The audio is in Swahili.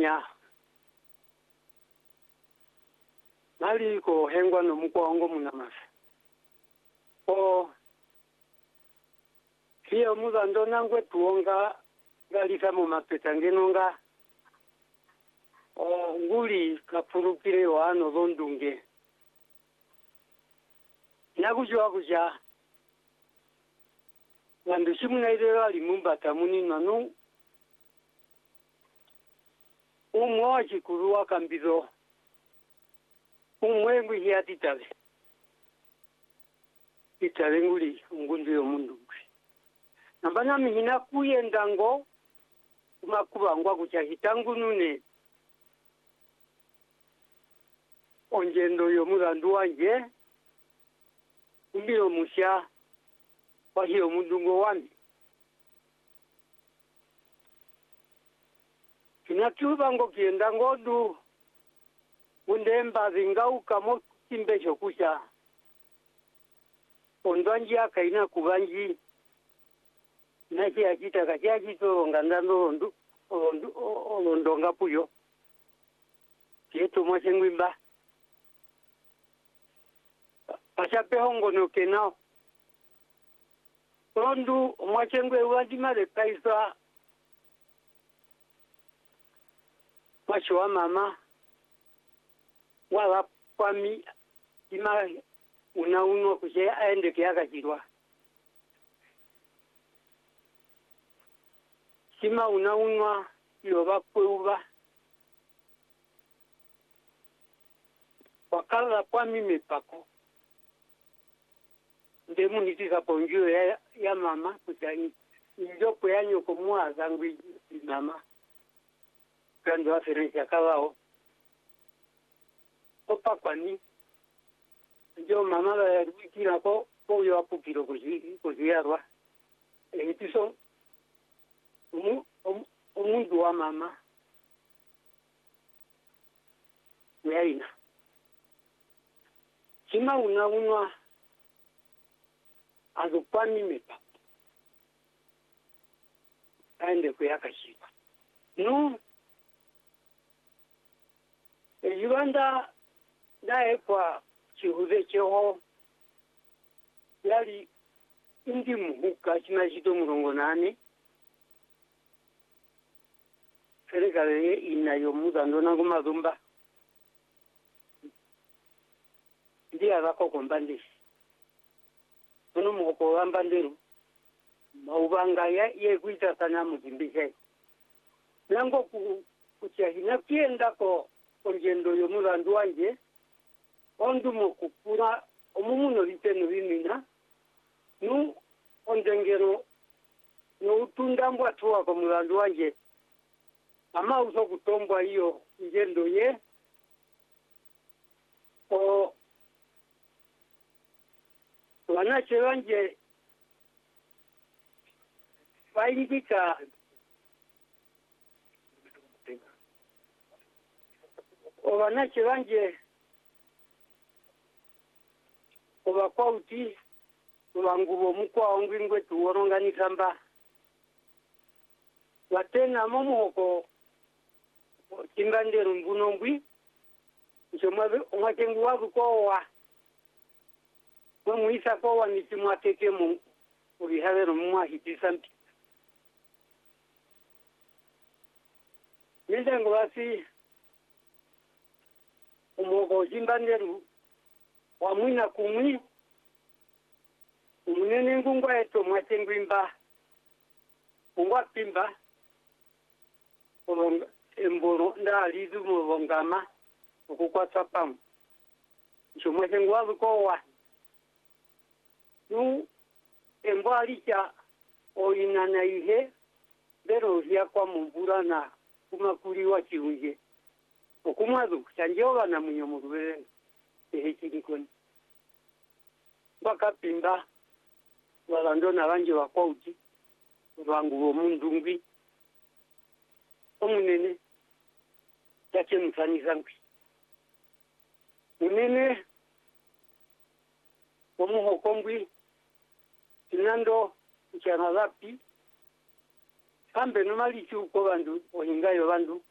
manya nali ko hengwa no mukwango munamasa o hiyo muzando nangwe tuonga galisa mu mapeta ngenonga o nguli kapurukire wano zondunge nakujwa kuja wandu simunairera limumbata muni manu umwaji kuruwa kambizo umwengu hiatitale itale nguli ngundu yomundu nambana mihina kuyendango kumakubangwa kucha hitangu nune onjendo yomurandu wanje umbiro musya wahiyo mundungo wami kinakiubango kienda ngodu undemba zingauka mo kimbesho kusha ondwanji akaina kubanji naki akita kachaji to ngandando ondonga puyo kieto mwasengwimba pasape hongo no kenao rondu mwasengwe wadima de kaisa wa mama wala kwami ima unaunwa kushe aende kiaka jirwa sima unaunwa yoba kweuba wakala kwami mepako ndemu nitika ponjio ya mama kushanyi njoko yanyo kumua zangwi mama kando aferencia kabao opa kwani ndio mama la wikira ko yo apukiro kuziarwa etiso umundu wa mama yaina sima unwa azupani mepa aende kuyakashika no Uganda nae kwa chihuze cheho yali indi muhuka chimashito murongo nane serikali inayo muzando nangu mazumba ndi azako kombandi uno muhoko wambanderu maubanga ye kuita sana muzimbishe nango kuchahina kienda ko onjendo yomurandu wanje ondu mukupura omumuno liteno bimina nu ondengero no utundambwa tuwa ko murandu wanje ama uso kutombwa hiyo njendo ye o wanache wanje faindika wanache wanje obakwauti wangubo mukwa ongwingwe tuworongani kamba watena momuhoko kimbandero mbunongwi nchomwabe omwatengu wabukowa mumuisa kowa nichimwateke mu ubihabero mumwahitisa mpi nidengo basi umuhoko kimbandero wamwina kumwi umunene ngungwa eto mwatengu imba ungwa pimba emboro ndalizu mubongama okukwata pamu nchomwatengu wabukowa nu embwalicha oinana ihe bero vya kwa mbura na kumakuriwa chiunje okumwazu chanjoba na munyomurubere ehekirikoni bakapimba walando na banje bakwauti rwangu wo mundungwi omunene yache mfanyiza ngwi munene omuhokongwi tinando uchana lapi kambe nomalichi uko bandu ohingayo bandu